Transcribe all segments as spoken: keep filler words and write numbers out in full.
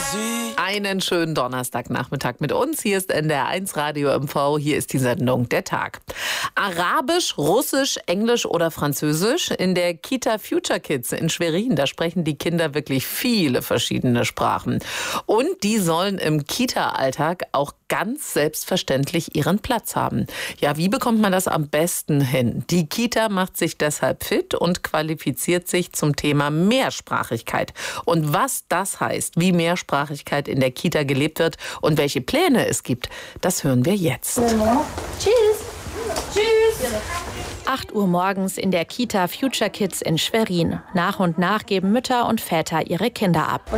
Einen schönen Donnerstagnachmittag mit uns. Hier ist N D R eins Radio M V. Hier ist die Sendung Der Tag. Arabisch, Russisch, Englisch oder Französisch? In der Kita Future Kids in Schwerin, da sprechen die Kinder wirklich viele verschiedene Sprachen. Und die sollen im Kita-Alltag auch ganz selbstverständlich ihren Platz haben. Ja, wie bekommt man das am besten hin? Die Kita macht sich deshalb fit und qualifiziert sich zum Thema Mehrsprachigkeit. Und was das heißt, wie Mehrsprachigkeit in der Kita gelebt wird und welche Pläne es gibt, das hören wir jetzt. Tschüss. Tschüss. acht Uhr morgens in der Kita Future Kids in Schwerin. Nach und nach geben Mütter und Väter ihre Kinder ab.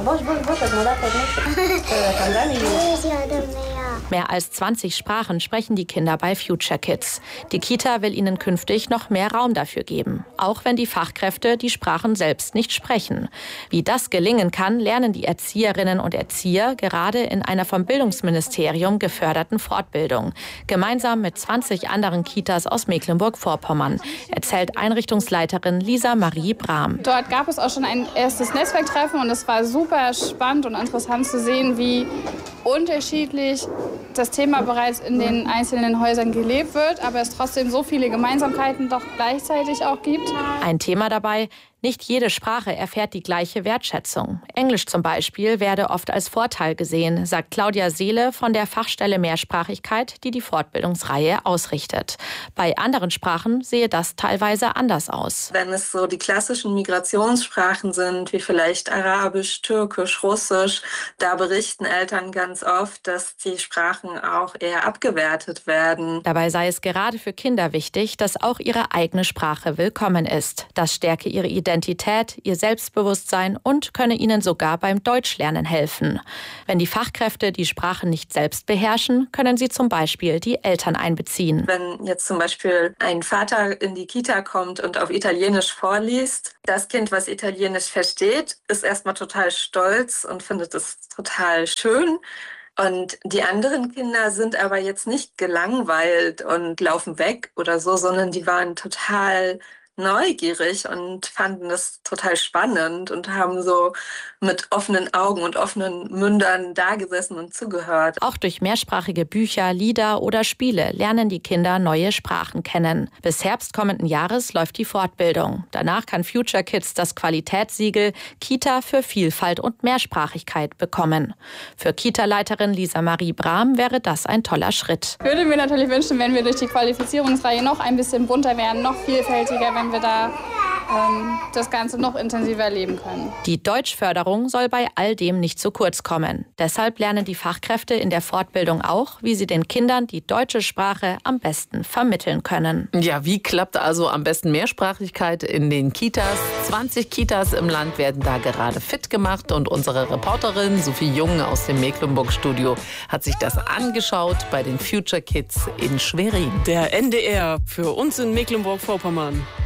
Mehr als zwanzig Sprachen sprechen die Kinder bei Future Kids. Die Kita will ihnen künftig noch mehr Raum dafür geben, auch wenn die Fachkräfte die Sprachen selbst nicht sprechen. Wie das gelingen kann, lernen die Erzieherinnen und Erzieher gerade in einer vom Bildungsministerium geförderten Fortbildung. Gemeinsam mit zwanzig anderen Kitas aus Mecklenburg-Vorpommern, erzählt Einrichtungsleiterin Lisa Marie Brahm. Dort gab es auch schon ein erstes Netzwerktreffen und es war super spannend und interessant zu sehen, wie unterschiedlich das Thema bereits in den einzelnen Häusern gelebt wird, aber es trotzdem so viele Gemeinsamkeiten doch gleichzeitig auch gibt. Ein Thema dabei: Nicht jede Sprache erfährt die gleiche Wertschätzung. Englisch zum Beispiel werde oft als Vorteil gesehen, sagt Claudia Seele von der Fachstelle Mehrsprachigkeit, die die Fortbildungsreihe ausrichtet. Bei anderen Sprachen sehe das teilweise anders aus. Wenn es so die klassischen Migrationssprachen sind, wie vielleicht Arabisch, Türkisch, Russisch, da berichten Eltern ganz oft, dass die Sprachen auch eher abgewertet werden. Dabei sei es gerade für Kinder wichtig, dass auch ihre eigene Sprache willkommen ist. Das stärke ihre Identität. Identität, ihr Selbstbewusstsein und könne ihnen sogar beim Deutschlernen helfen. Wenn die Fachkräfte die Sprache nicht selbst beherrschen, können sie zum Beispiel die Eltern einbeziehen. Wenn jetzt zum Beispiel ein Vater in die Kita kommt und auf Italienisch vorliest, das Kind, was Italienisch versteht, ist erstmal total stolz und findet es total schön. Und die anderen Kinder sind aber jetzt nicht gelangweilt und laufen weg oder so, sondern die waren total neugierig und fanden das total spannend und haben so mit offenen Augen und offenen Mündern dagesessen und zugehört. Auch durch mehrsprachige Bücher, Lieder oder Spiele lernen die Kinder neue Sprachen kennen. Bis Herbst kommenden Jahres läuft die Fortbildung. Danach kann Future Kids das Qualitätssiegel Kita für Vielfalt und Mehrsprachigkeit bekommen. Für Kita-Leiterin Lisa Marie Brahm wäre das ein toller Schritt. Ich würde mir natürlich wünschen, wenn wir durch die Qualifizierungsreihe noch ein bisschen bunter werden, noch vielfältiger, wenn wir da ähm, das Ganze noch intensiver erleben können. Die Deutschförderung soll bei all dem nicht zu kurz kommen. Deshalb lernen die Fachkräfte in der Fortbildung auch, wie sie den Kindern die deutsche Sprache am besten vermitteln können. Ja, wie klappt also am besten Mehrsprachigkeit in den Kitas? zwanzig Kitas im Land werden da gerade fit gemacht und unsere Reporterin Sophie Jung aus dem Mecklenburg-Studio hat sich das angeschaut bei den Future Kids in Schwerin. Der N D R für uns in Mecklenburg-Vorpommern.